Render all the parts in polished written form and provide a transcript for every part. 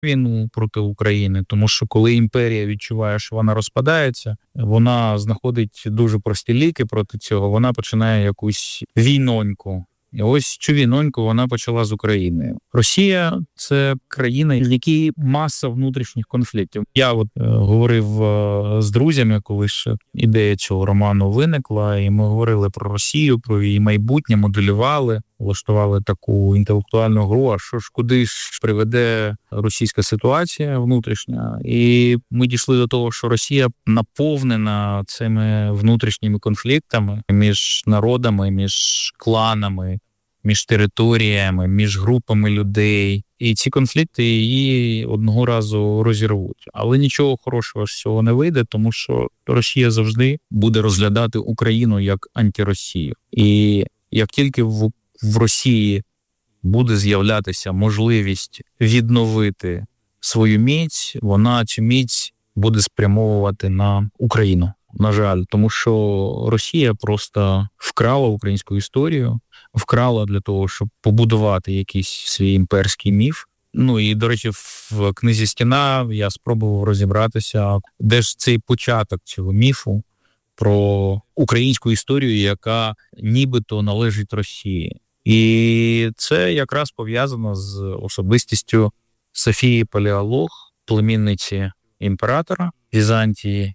війну проти України, тому що коли імперія відчуває, що вона розпадається, вона знаходить дуже прості ліки проти цього, вона починає якусь війноньку. І ось цю війноньку вона почала з України. Росія – це країна, в якій маса внутрішніх конфліктів. Я говорив з друзями, коли ще ідея цього роману виникла, і ми говорили про Росію, про її майбутнє, моделювали, влаштували таку інтелектуальну гру, а що ж, куди ж приведе російська ситуація внутрішня. І ми дійшли до того, що Росія наповнена цими внутрішніми конфліктами між народами, між кланами, між територіями, між групами людей. І ці конфлікти її одного разу розірвуть. Але нічого хорошого з цього не вийде, тому що Росія завжди буде розглядати Україну як антиросію. І як тільки в Росії буде з'являтися можливість відновити свою міць, вона цю міць буде спрямовувати на Україну. На жаль, тому що Росія просто вкрала українську історію, вкрала для того, щоб побудувати якийсь свій імперський міф. Ну і, до речі, в книзі «Стіна» я спробував розібратися, де ж цей початок цього міфу про українську історію, яка нібито належить Росії. І це якраз пов'язано з особистістю Софії Палеолог, племінниці імператора Візантії,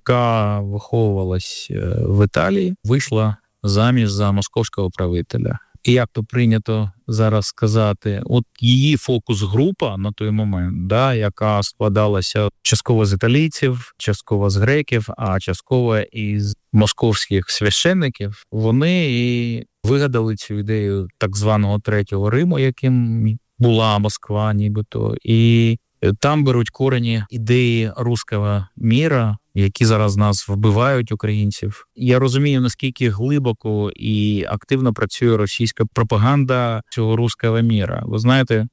яка виховувалась в Італії, вийшла заміж за московського правителя. І як то прийнято зараз сказати, от її фокус-група на той момент, яка складалася частково з італійців, частково з греків, а частково із московських священників, вони і вигадали цю ідею так званого Третього Риму, яким була Москва нібито, і там беруть корені ідеї руського міра, які зараз нас вбивають, українців. Я розумію, наскільки глибоко і активно працює російська пропаганда цього руського міра. Ви знаєте,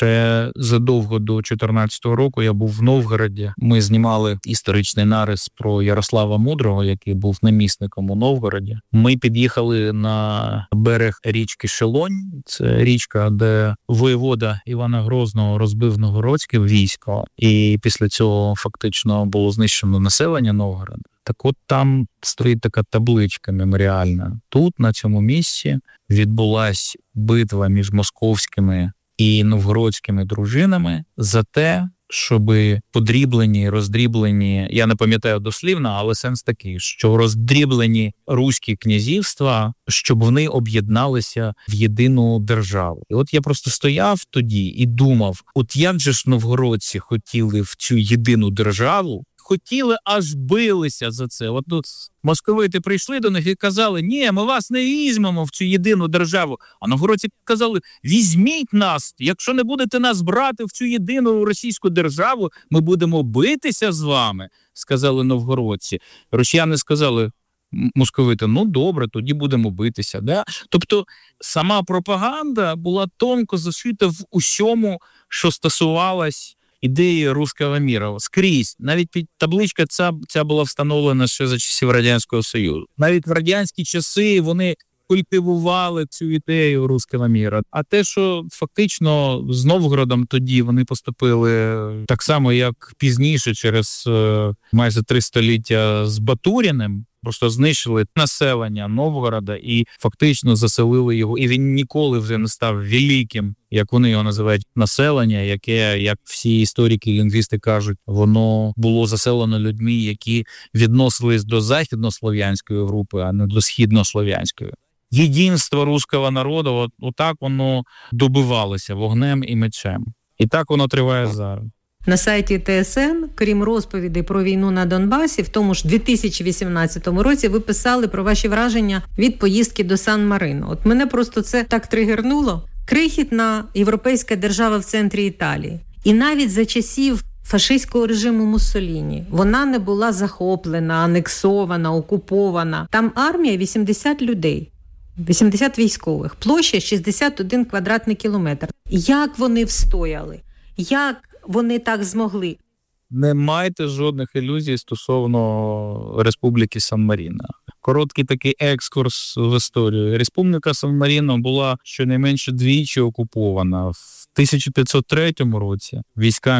ще задовго до 14-го року я був в Новгороді. Ми знімали історичний нарис про Ярослава Мудрого, який був намісником у Новгороді. Ми під'їхали на берег річки Шелонь. Це річка, де воєвода Івана Грозного розбив новгородське військо. І після цього фактично було знищено населення Новгорода. Так от там стоїть така табличка меморіальна. Тут, на цьому місці, відбулась битва між московськими і новгородськими дружинами за те, щоб подріблені, роздріблені, я не пам'ятаю дослівно, але сенс такий, що роздріблені руські князівства, щоб вони об'єдналися в єдину державу. І от я просто стояв тоді і думав, от як же ж новгородці хотіли в цю єдину державу, хотіли, аж билися за це. От тут московити прийшли до них і казали, ні, ми вас не візьмемо в цю єдину державу. А новгородці казали, візьміть нас, якщо не будете нас брати в цю єдину російську державу, ми будемо битися з вами, сказали новгородці. Росіяни сказали, московити, ну добре, тоді будемо битися. Да? Тобто сама пропаганда була тонко зашита в усьому, що стосувалось ідеї руського міра. Скрізь. Навіть табличка ця була встановлена ще за часів Радянського Союзу. Навіть в радянські часи вони культивували цю ідею руського міра. А те, що фактично з Новгородом тоді вони поступили так само, як пізніше, через майже 3 століття з Батуріним, просто знищили населення Новгорода і фактично заселили його. І він ніколи вже не став великим, як вони його називають, населення, яке, як всі історики і лінгвісти кажуть, воно було заселено людьми, які відносились до західнослов'янської групи, а не до східнослов'янської. Єдинство руського народу, отак воно добивалося вогнем і мечем. І так воно триває зараз. На сайті ТСН, крім розповідей про війну на Донбасі, в тому ж 2018 році ви писали про ваші враження від поїздки до Сан-Марино. От мене просто це так тригернуло. Крихітна європейська держава в центрі Італії. І навіть за часів фашистського режиму Муссоліні вона не була захоплена, анексована, окупована. Там армія 80 людей. 80 військових. Площа 61 квадратний кілометр. Як вони встояли? Як вони так змогли? Не майте жодних ілюзій стосовно Республіки Сан-Маріно. Короткий такий екскурс в історію. Республіка Сан-Маріно була щонайменше двічі окупована. В В 1503 році війська